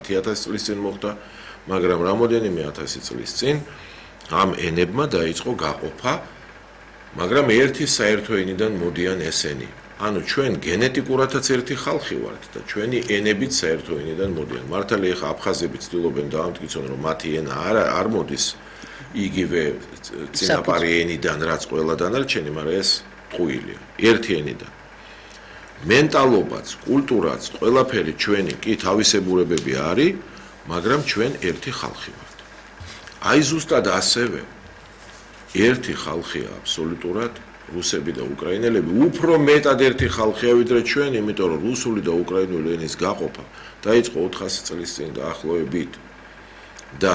1000 წლის წინ მოხდა, მაგრამ რამოდენიმე 1000 წლის წინ ამ ენებმა დაიწყო გაყოფა, მაგრამ ერთი საერთო ენიდან მოდიან ესენი. ანუ ჩვენ გენეტიკურადაც ერთი ხალხი ვართ და ჩვენი ენებიც საერთო ენიდან მოდიან. მართალია ხა აფხაზები ცდილობენ დაამტკიცონ, რომ მათი ენა არ მოდის იგივე წინაპარი ენიდან, რაც ყველა დანარჩენი, მაგრამ ეს ტყუილია. ერთი ენიდან. მენტალობაც, კულტურაც, ყველაფერი ჩვენი კი თავისებურებები არის, მაგრამ ჩვენ ერთი ხალხი ვართ. აი ზუსტად ასევე ერთი ხალხია აბსოლუტურად რუსები და უკრაინელები, უფრო მეტად ერთი ხალხია ვიდრე ჩვენ, იმიტომ რომ რუსული და უკრაინული ენის გაყოფა დაიწყო 400 წლის წინ დაახლოებით და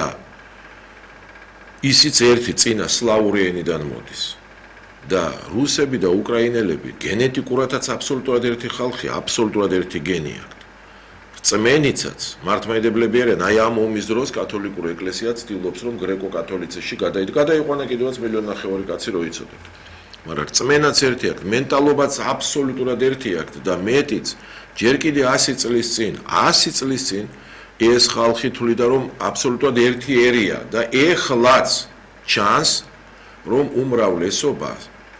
ისიც ერთი წინა სლავური ენიდან მოდის. და რუსები და უკრაინელები გენეტიკურადაც აბსოლუტურად ერთი ხალხია, აბსოლუტურად ერთი გენი აქვთ. წმენიცაც მართლმადიდებლები არიან, აი ამ ომის დროს კათოლიკური ეკლესია ცდილობს, რომ გრეკო-კათოლიციზმში გადაიყვანა კიდევაც 1,5 მილიონი კაცი რო იცოდეთ. მაგრამ წმენაც ერთი აქვთ, მენტალობაც აბსოლუტურად ერთი აქვთ და მეტიც, ჯერ კიდე 100 წლის წინ ეს ხალხი თვლიდა, რომ აბსოლუტურად ერთი ერია და ეხლაც ჩანს, რომ უმრავლესობა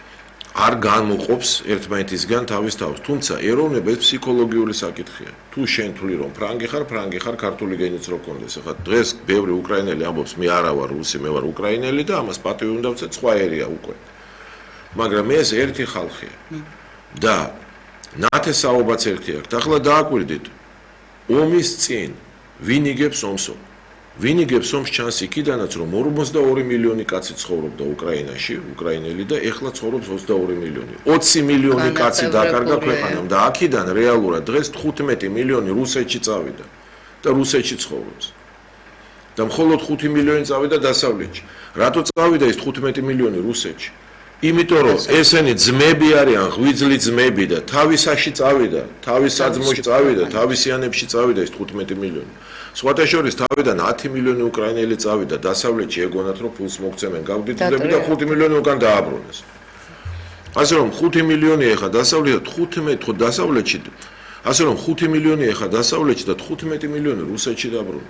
არ განმოყოფს ერთმანეთისგან თავის თავს, თუმცა ეროვნება ეს ფსიქოლოგიური საკითხია. თუ შენ თვლი რომ ფრანგი ხარ, ქართული გენიც რო გქონდეს. ახლა დღეს ბევრი უკრაინელი ამბობს, მე არა ვარ რუსი, მე ვარ უკრაინელი და ამას პატივი უნდა ვცეთ, სხვა ერია უკვე. მაგრამ ეს ერთი ხალხია. და ნათესაობაც ერთი აქვს. ახლა დააკვირდით, ომის წინ ვინ იგებს ომსო? ვინ იგებს ომს ჩანს იქიდანაც, რომ 42 მილიონი კაცი ცხოვრობდა უკრაინაში, უკრაინელი და ეხლა ცხოვრობს 22 მილიონი. 20 მილიონი კაცი დაკარგა ქვეყანამ და აქედან რეალურად დღეს 15 მილიონი რუსეთში წავიდა და რუსეთში ცხოვრობს. და მხოლოდ 5 მილიონი წავიდა დასავლეთში. რატო წავიდა ეს 15 მილიონი რუსეთში? იმიტომ რომ ესენი ძმები არიან, ღვიძლი ძმები და თავისაში წავიდა, თავის საძმოში წავიდა, თავისიანებში წავიდა ეს 15 მილიონი. სხვათა შორის თავიდან 10 მილიონი უკრაინელი წავიდა დასავლეთში, ეგონათ რომ ფულს მოგცემენ, გავდიდდები და 5 მილიონი უკან დააბრუნეს. ასე რომ 5 მილიონი ეხა დასავლეთში, 15 დასავლეთში, ასე რომ 5 მილიონი ეხა დასავლეთში და 15 მილიონი რუსეთში დაბრუნდა.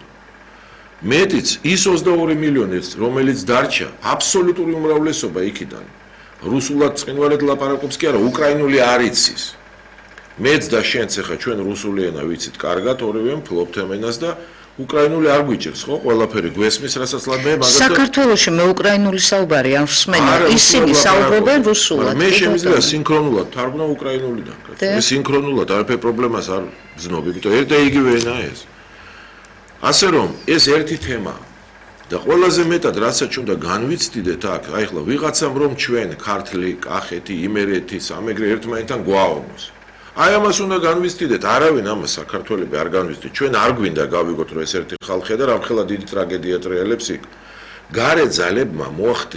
მეტიც ის 22 მილიონი, რომელიც დარჩა, აბსოლუტური უმრავლესობა იქიდან. რუსულად წინვალედ ლაპარაკობს კი არა, უკრაინული არ იცის. მეც და შენც ახლა ჩვენ რუსული ენა ვიცით კარგად, ორივე ფლობთ ენას და უკრაინული არ გვიჭირს, ხო? ყველაფერი გვესმის, რასაც ლაბე მაგას. საქართველოში მე უკრაინული საუბარი არ ვსმენი, ისინი საუბრობენ რუსულად. მე შემიძლია სინქრონულად თარგმნა უკრაინულიდან. მე სინქრონულად არაფერ პრობლემას არ ვზნობ, იმიტომ ერთ და იგივე ენაა ეს. ასე რომ ეს ერთი თემაა. და ყველაზე მეტად რასაც უნდა განვიცდიდეთ აქ, აი ხლა ვიღაცამ რომ ჩვენ ქართლი, კახეთი, იმერეთი, სამეგრე ერთმანეთთან გვაომოს. აი ამას უნდა განვიცდიდეთ, არავინ ამას საქართველები არ განვიცდით. ჩვენ არ გვინდა გავიგოთ რომ ეს ერთი ხალხია და რამხელა დიდი ტრაგედია ტრიალებს იქ. გარე ძალებმა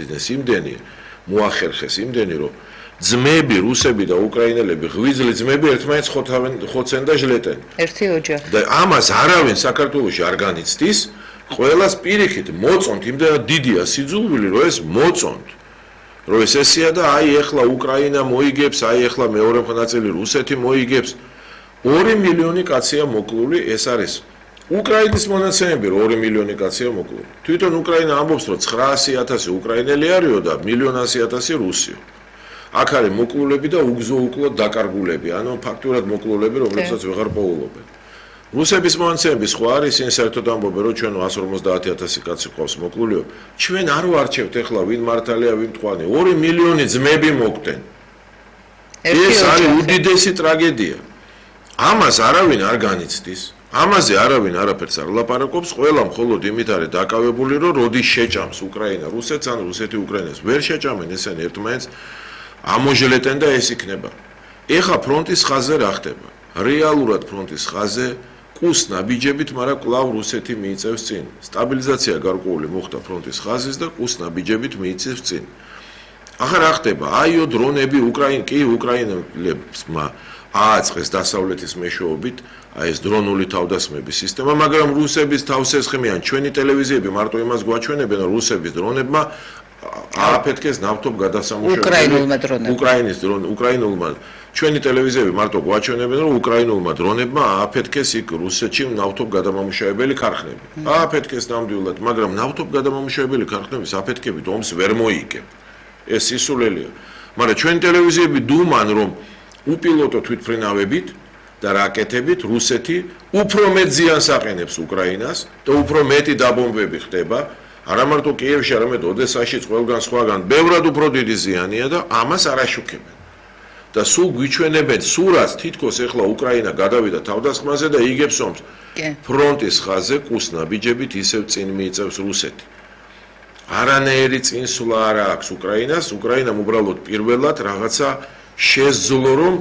მოახერხეს იმდენი რომ ძმები, რუსები და უკრაინელები, ღვიძლი ძმები ერთმანეთს ხოცენ და ჟლეტენ. ერთი ოჯახი. და ამას არავინ საქართველოში არ განიცდის. ყველას პირიქით მოწონთ, იმდენად დიდია სიძულვილი, რომ ეს მოწონთ. რომ ეს ესია და აი ეხლა უკრაინა მოიგებს, აი ეხლა მეორე ნაწილი რუსეთი მოიგებს. 2 მილიონი კაცია მოკლული, ეს არის უკრაინის მონაცემები, 2 მილიონი კაცია მოკლული. თვითონ უკრაინა ამბობს, რომ 900,000 უკრაინელი არისო და 1,100,000 რუსიო. აქ არის მოკლულები და უგზო-უკლოდ დაკარგულები, ანუ ფაქტურად მოკლულები, რომლებსაც ვეღარ პოულობენ. რუსების მონაცემები სხვა არის, ისინი საერთოდ ამბობენ, რომ ჩვენ 150,000 კაცი ყავს მოკლულიო. ჩვენ არ ვარჩევთ ეხლა ვინ მართალია, ვინ მტყუარი. 2 მილიონი ძმები მოგდენ. ეს არის უდიდესი ტრაგედია. ამას არავინ არ განიცდის. ამაზე არავინ არაფერს არ ლაპარაკობს, ყველა მხოლოდ იმით არის დაკავებული, რომ როდის შეჭამს უკრაინა რუსეთს, ან რუსეთი უკრაინას. ვერ შეჭამენ ესენი ერთმანეთს, ამოჟლეტენ და ეს იქნება. ეხა ფრონტის ხაზზე რა ხდება? რეალურად ფრონტის ხაზზე კუს ნაბიჯებით, მაგრამ კვლავ რუსეთი მიიწევს წინ. სტაბილიზაცია გარკვეული მოხდა ფრონტის ხაზის და კუს ნაბიჯებით მიიწევს წინ. ახლა რა ხდება? აიო დრონები უკრაინელებმა ააწყეს დასავლეთის მეშვეობით, აი ეს დრონული თავდასხმების სისტემა, მაგრამ რუსების თავს ესხმიან ჩვენი ტელევიზიები მარტო იმას გვაჩვენებენ, რომ რუსების დრონებმა ააფეთქეს ნავთობ გადასამუშავებელი უკრაინულმა დრონებმა. უკრაინულმა ჩვენი ტელევიზიები მარტო გვაჩვენებენ რომ უკრაინულმა დრონებმა ააფეთქეს იქ რუსეთში ნავთობ გადამამუშავებელი ქარხნები. ააფეთქეს ნამდვილად, მაგრამ ნავთობ გადამამუშავებელი ქარხნების აფეთქებით ომს ვერ მოიგებ. ეს სისულელია. მაგრამ ჩვენი ტელევიზიები დუმან რომ უპილოტო თვითმფრინავებით და რაკეტებით რუსეთი უფრო მეტ ზიანს აყენებს უკრაინას და უფრო მეტი დაბომბები ხდება. არა მარტო კიევში, არამედ ოდესაშიც, ყველგან სხვაგან, ბევრად უფრო დიდი ზიანია და ამას არ აშუქებენ. და სულ გვიჩვენებენ სურათს, თითქოს ეხლა უკრაინა გადავიდა თავდასხმაზე და იგებს ომს. ფრონტის ხაზზე კუსნაბიჯებით ისევ წინ მიიწევს რუსეთი. არანაირი წინსვლა არ აქვს უკრაინას, უკრაინამ უბრალოდ პირველად რაღაცა შეძლო რომ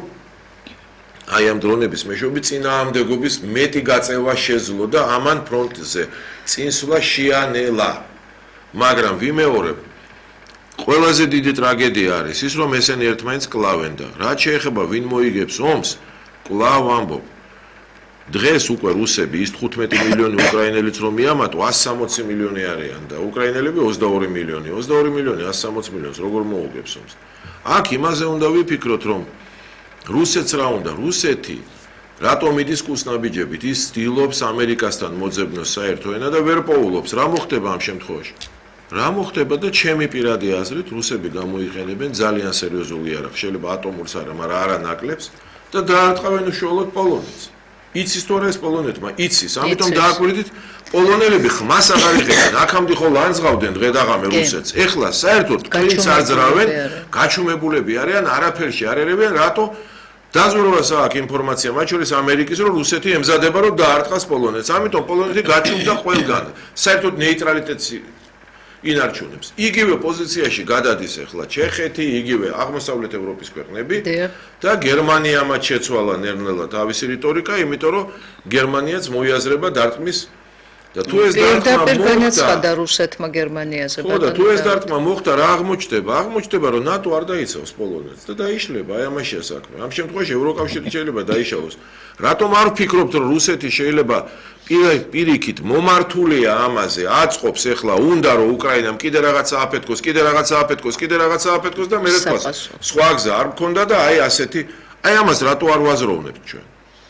აი ამ დრონების მეშვეობით წინააღმდეგობის მეტი გაწევა შეძლო და ამან ფრონტზე წინსვლა შეანელა. მაგრამ ვიმეორებ, ყველაზე დიდი ტრაგედია არის ის, რომ ესენი ერთმანეთს კლავენ და რაც შეეხება ვინ მოიგებს ომს, კლავ ამბობ. დღეს უკვე რუსები ის 15 მილიონი უკრაინელიც რომ მიამატო 160 მილიონი არიან და უკრაინელები 22 მილიონი. 22 მილიონი 160 მილიონს როგორ მოუგებს ომს? აქ იმაზე უნდა ვიფიქროთ, რომ რუსეთს რა უნდა? რუსეთი რატომ იდის კუსნაბიჯებით? ის ცდილობს ამერიკასთან მოძებნოს საერთო ენა და ვერ პოულობს. რა მოხდება ამ შემთხვევაში? რა მოხდება და ჩემი პირადი აზრით რუსები გამოიყენებენ ძალიან სერიოზულ იარაღს, შეიძლება ატომურს არა, მაგრამ არა ნაკლებს და დაარტყავენ უშუალოდ პოლონეთს. იცის თუ არა ეს პოლონეთმა? იცის, ამიტომ დააკვირდით პოლონელები ხმას აღარ იღებენ, აქამდე ხოლმე ანძღავდნენ დღე-დაღამე რუსეთს. ეხლა საერთოდ კლინს არ ძრავენ, გაჩუმებულები არიან, არაფერში არ ერევენ, რატო? დაზვერვას აქვს ინფორმაცია, მათ შორის ამერიკის, რომ რუსეთი ემზადება რომ დაარტყას პოლონეთს. ამიტომ პოლონეთი გაჩუმდა ყველგან. საერთოდ ნეიტრალიტეტს ინარჩუნებს. იგივე პოზიციაში გადადის ახლა ჩეხეთი, იგივე აღმოსავლეთ ევროპის ქვეყნები და გერმანიამაც შეცვალა ნერნელა თავისი რიტორიკა, იმიტომ რომ გერმანიაც მოიაზრება დარტყმის და თუ ეს დარტყმა განაცხადა რუსეთმა გერმანიაზე. ხო და თუ ეს დარტყმა მოხდა, რა აღმოჩნდება? აღმოჩნდება, რომ ნატო არ დაიცავს პოლონეთს და დაიშლება, აი ამაშია საქმე. ამ შემთხვევაში ევროკავშირი შეიძლება დაიშალოს. რატომ არ ვფიქრობთ, რომ რუსეთი შეიძლება პირიქით მომართულია ამაზე, აწყობს ახლა უნდა რომ უკრაინამ კიდე რაღაცა აფეთქოს, კიდე რაღაცა აფეთქოს, კიდე რაღაცა აფეთქოს და მე რა სხვა გზა არ მქონდა და აი ასეთი, აი ამას რატო არ ვაზროვნებთ ჩვენ?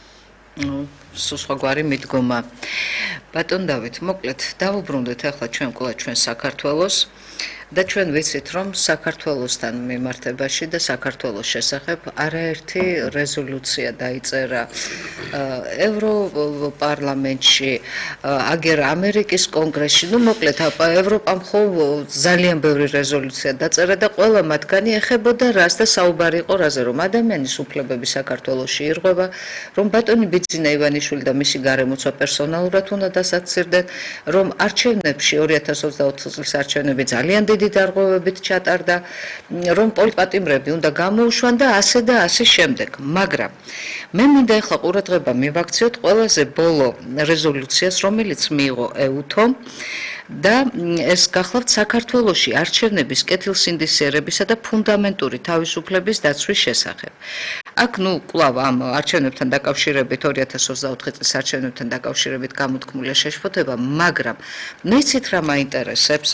სხვაგვარი მიდგომა. ბატონ დავით, მოკლედ დავუბრუნდეთ ახლა ჩვენ ყველა ჩვენ საქართველოს და ჩვენ ვიცით რომ საქართველოსთან მიმართებაში და საქართველოს შესახებ არაერთი რეზოლუცია დაიწერა ევროპარლამენტში, აგერ ამერიკის კონგრესში, ну მოკლედ ევროპამ ხო ძალიან ბევრი რეზოლუცია დაწერა და ყველა მათგანი ეხებოდა რას და საუბარი იყო რაზე, რომ ადამიანის უფლებები საქართველოში ირღვევა, რომ ბატონი ბიძინა ივანიშვილი და მისი გარემოცვა პერსონალურად უნდა დასაცირდნენ, რომ არჩევნებში 2024 წლის არჩევნები ძალიან დიდი დარღვევებით ჩატარდა, რომ პოლიტპატიმრები უნდა გამოუშვან და ასე და ასე შემდეგ. მაგრამ მე მინდა ახლა ყურადღება მივაქციოთ ყველაზე ბოლო რეზოლუციას, რომელიც მიიღო EUTO და ეს გახლავთ საქართველოში არჩევნების კეთილსინდისიერებისა და ფუნდამენტური თავისუფლების დაცვის შესახებ. აქ კვლავ ამ არჩევნებთან დაკავშირებით 2024 წლის არჩევნებთან დაკავშირებით გამოთქმულია შეშფოთება, მაგრამ მე ცით რა მაინტერესებს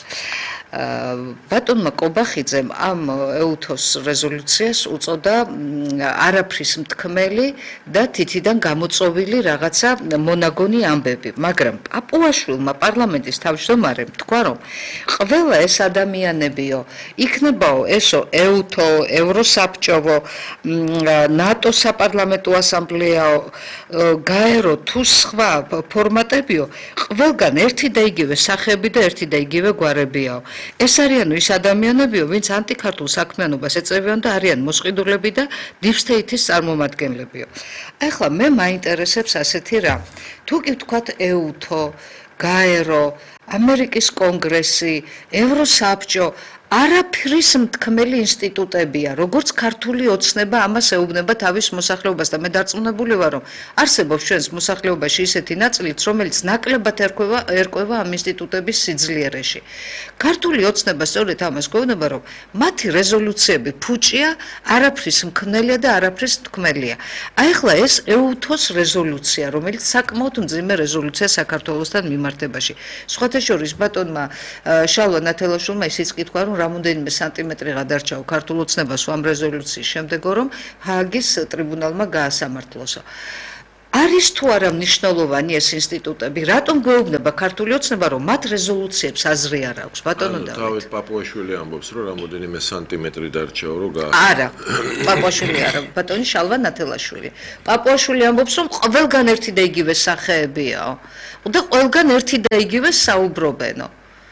ბატონმა კობახიძემ ამ EUTO-ს რეზოლუციას უწოდა არაფრის მთქმელი და თითიდან გამოწოვილი რაღაცა მონაგონი ამბები, მაგრამ პაპუაშვილმა პარლამენტის თავმჯდომარემ თქვა, რომ ყველა ეს ადამიანებიო, იქნებაო ესო EUTO, ევროსაბჭოვო, ნატო საპარლამენტო ასამბლეაო, გაერო თუ სხვა ფორმატებიო, ყველგან ერთი და იგივე სახეები და ერთი და იგივე გვარებიაო. ეს არიანო ის ადამიანებიო, ვინც ანტიქართულ საქმიანობას ეწევიან და არიან მოსყიდულები და deep state-ის წარმომადგენლებიო. ახლა მე მაინტერესებს ასეთი რა. თუ კი ვთქვათ EUTO, გაერო, ამერიკის კონგრესი, ევროსაბჭო, არაფრის მთქმელი ინსტიტუტებია, როგორც ქართული ოცნება ამას ეუბნება თავის მოსახლეობას და მე დარწმუნებული ვარ, რომ არსებობს ჩვენს მოსახლეობაში ისეთი ნაწილიც, რომელიც ნაკლებად ერკვევა ამ ინსტიტუტების სიძლიერეში. ქართული ოცნება სწორედ ამას გვეუბნება, რომ მათი რეზოლუციები ფუჭია, არაფრის მქმნელია და არაფრის თქმელია. აი ახლა ეს EUTO-ს რეზოლუცია, რომელიც საკმაოდ მძიმე რეზოლუცია საქართველოსთან მიმართებაში. სხვათა ამათა შორის ბატონმა შალვა ნათელაშვილმა ისიც კითხვა, რომ რამოდენიმე სანტიმეტრი გადარჩაო ქართულ ოცნებას ამ რეზოლუციის შემდეგ, რომ ჰააგის ტრიბუნალმა გაასამართლოსო. არის თუ არა მნიშვნელოვანი ეს ინსტიტუტები? რატომ გვეუბნება ქართული ოცნება, რომ მათ რეზოლუციებს აზრი არ აქვს? ბატონო დავით. თავით პაპუაშვილი ამბობს, რომ რამოდენიმე სანტიმეტრი დარჩაო, რომ არა, პაპუაშვილი არა, ბატონი შალვა ნათელაშვილი. პაპუაშვილი ამბობს, რომ ყველგან ერთი და იგივე სახეებიაო და ყველგან ერთი და იგივე საუბრობენო.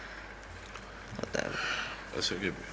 ასე გებია.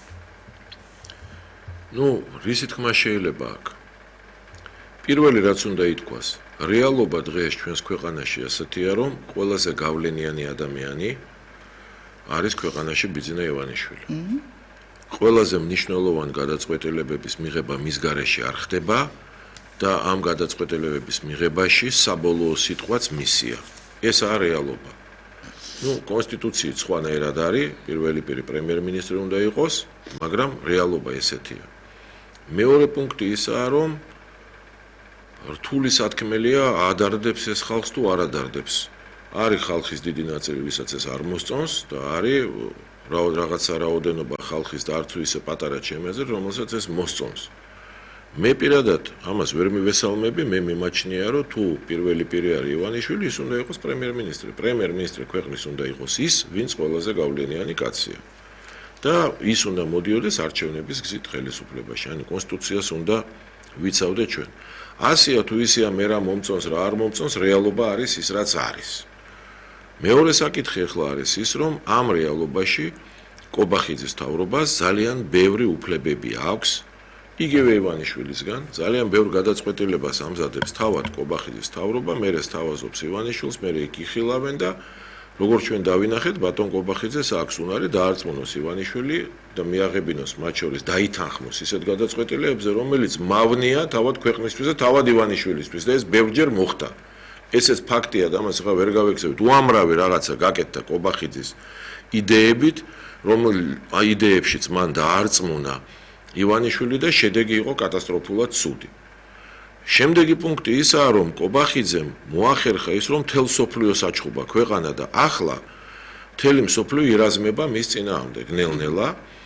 რისი თქმა შეიძლება აქ? პირველი რაც უნდა ითქვას, რეალობა დღეს ჩვენს ქვეყანაში ასეთია, რომ ყველაზე გავლენიანი ადამიანი არის ქვეყანაში ბიძინა ივანიშვილი. ყველაზე მნიშვნელოვანი გადაწყვეტილებების მიღება მის გარეშე არ ხდება და ამ გადაწყვეტილებების მიღებაში საბოლოო სიტყვაც მისია. ესაა რეალობა. კონსტიტუციით სხვანაირად არის, პირველი პირი პრემიერ-მინისტრი უნდა იყოს, მაგრამ რეალობა ესეთია. მეორე პუნქტი ისაა, რომ რთული სათქმელია ადარდებს ეს ხალხს თუ არ ადარდებს. არის ხალხის დიდი ნაწილი, ვისაც ეს არ მოსწონს და არის რაღაცა რაოდენობა ხალხის და არც ისე პატარა ჩემეზე, რომელსაც ეს მოსწონს. მე პირადად ამას ვერ მივესალმები, მე მიმაჩნია, რომ თუ პირველი პირი არის ივანიშვილი, ის უნდა იყოს პრემიერ-მინისტრი. პრემიერ-მინისტრი ქვეყნის უნდა იყოს ის, ვინც ყველაზე გავლენიანი კაცია. და ის უნდა მოდიოდეს არჩევნების გზით ხელისუფლებაში. ანუ კონსტიტუციას უნდა ვიცავდეთ ჩვენ. ასია თუ ისია მე რა მომწონს, რა არ მომწონს, რეალობა არის ის, რაც არის. მეორე საკითხი ახლა არის ის, რომ ამ რეალობაში კობახიძის მთავრობას ძალიან ბევრი უფლებები აქვს, იგივე ივანიშვილისგან, ძალიან ბევრ გადაწყვეტილებას ამზადებს თავად კობახიძის მთავრობა, მერე სთავაზობს ივანიშვილს, მერე იქ იხილავენ და როგორც ჩვენ დავინახეთ, ბატონ კობახიძეს აქვს უნარი დაარწმუნოს ივანიშვილი და მიაღებინოს მათ შორის დაითანხმოს ისეთ გადაწყვეტილებებზე, რომელიც მავნია თავად ქვეყნისთვის და თავად ივანიშვილისთვის და ეს ბევრჯერ მოხდა. ესეც ფაქტია და ამას ახლა ვერ გავექცევით. უამრავი რაღაცა გაკეთდა კობახიძის იდეებით, იდეებშიც მან დაარწმუნა ივანიშვილი და შედეგი იყო კატასტროფულად ცუდი. შემდეგი პუნქტი ისაა, რომ კობახიძემ მოახერხა ის, რომ მთელ მსოფლიოს აჩხუბა ქვეყანა და ახლა მთელი მსოფლიო ირაზმება მის წინააღმდეგ ნელ-ნელა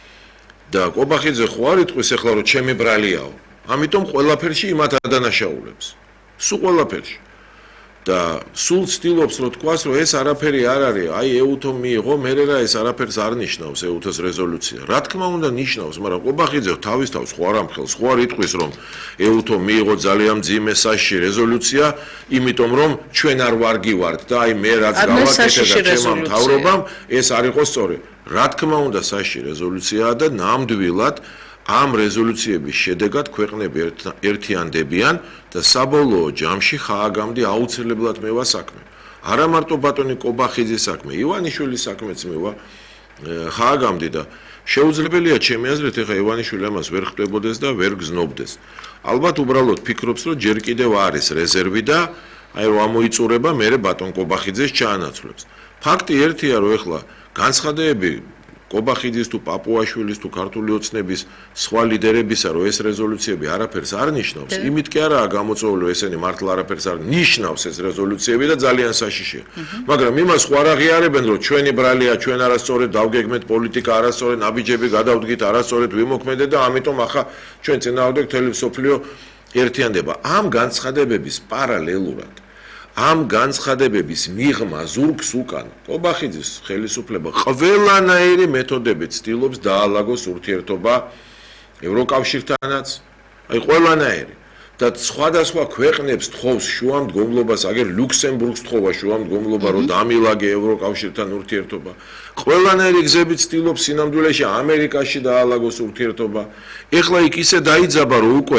და კობახიძე ხო არ იტყვის ახლა, რომ ჩემი ბრალიაო, ამიტომ ყველაფერში იმათ ადანაშაულებს. სულ ყველაფერში. და სულ ცდილობს რომ თქვას, რომ ეს არაფერი არ არის, აი ეუთო მიიღო, მერე რა ეს არაფერს არ ნიშნავს ეუთოს რეზოლუცია. რა თქმა უნდა ნიშნავს, მაგრამ კობახიძე თავის თავს ხო არ ამხელს, ხო არ იტყვის, რომ ეუთო მიიღო ძალიან მძიმე საშიში რეზოლუცია, იმიტომ რომ ჩვენ არ ვარგივართ და აი მე რაც გავაკეთე და ჩემმა მთავრობამ ეს არ იყო სწორი. რა თქმა უნდა საშიში რეზოლუციაა და ნამდვილად ამ რეზოლუციების შედეგად ქვეყნები ერთიანდებიან და საბოლოო ჯამში ხააგამდე აუცილებლად მევა საქმე. არა მარტო ბატონი კობახიძის საქმე, ივანიშვილის საქმეც მევა ხააგამდე და შეუძლებელია ჩემი აზრით ახლა ივანიშვილი ამას ვერ ხტებოდეს და ვერ გზნობდეს. ალბათ უბრალოდ ფიქრობს, რომ ჯერ კიდევ არის რეზერვი და აი რომ ამოიწურება მერე ბატონ კობახიძეს ჩაანაცვლებს. ფაქტი ერთია, რომ ახლა განცხადებები კობახიძის თუ პაპუაშვილის თუ ქართული ოცნების სხვა ლიდერებისა, რომ ეს რეზოლუციები არაფერს არ ნიშნავს, იმით კი არაა გამოწვეული, რომ ესენი მართლა არაფერს არ ნიშნავს ეს რეზოლუციები და ძალიან საშიშია. მაგრამ იმას ხო არ აღიარებენ, რომ ჩვენი ბრალია, ჩვენ არასწორად დავგეგმეთ პოლიტიკა, არასწორად ნაბიჯები გადავდგით, არასწორად ვიმოქმედეთ და ამიტომ ახლა ჩვენ წინააღმდეგ მთელი მსოფლიო ერთიანდება. ამ განცხადებების პარალელურად ამ განცხადებების მიღმა ზურგს უკან კობახიძის ხელისუფლება ყველანაირი მეთოდებით ცდილობს დაალაგოს ურთიერთობა ევროკავშირთანაც, აი ყველანაირი და სხვადასხვა ქვეყნებს თხოვს შუამდგომლობას, აგერ ლუქსემბურგს თხოვა შუამდგომლობა, რომ დამილაგე ევროკავშირთან ურთიერთობა. ყველანაირი გზებით ცდილობს სინამდვილეში ამერიკაში დაალაგოს ურთიერთობა. ეხლა იქ ისე დაიძაბა, რომ უკვე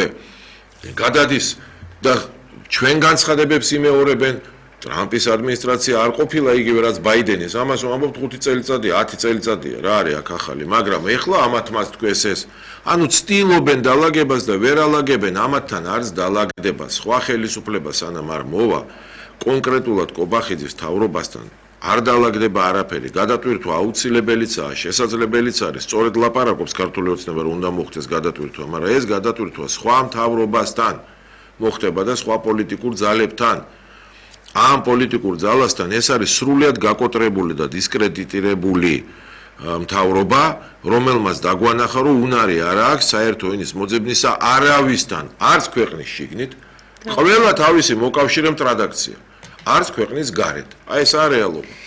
გადადის და ჩვენ განცხადებებს იმეორებენ, ტრამპის ადმინისტრაცია არ ყოფილა იგივე რაც ბაიდენის, ამას ვამბობთ 5 წელიწადია, 10 წელიწადია, რა არის აქ ახალი, მაგრამ ეხლა ამათ მას თქვეს ეს, ანუ ცდილობენ დალაგებას და ვერ ალაგებენ, ამათთან არც დალაგდება, სხვა ხელისუფლება სანამ არ მოვა, კონკრეტულად კობახიძის მთავრობასთან არ დალაგდება არაფერი, გადატვირთვა აუცილებელიცაა, შესაძლებელიც არის, სწორედ ლაპარაკობს ქართული ოცნება, რომ უნდა მოხდეს გადატვირთვა, მაგრამ ეს გადატვირთვა სხვა მთავრობასთან მოხდება და სხვა პოლიტიკურ ძალებთან. ამ პოლიტიკურ ძალასთან ეს არის სრულიად გაკოტრებული და დისკრედიტირებული მთავრობა, რომელმაც დაგვანახა, რომ უნარი არ აქვს საერთო ენის მოძებნისა არავისთან, არც ქვეყნის შიგნით, ყველა თავისი მოკავშირე მტრადაქცია, არც ქვეყნის გარეთ. აი ეს არის რეალობა.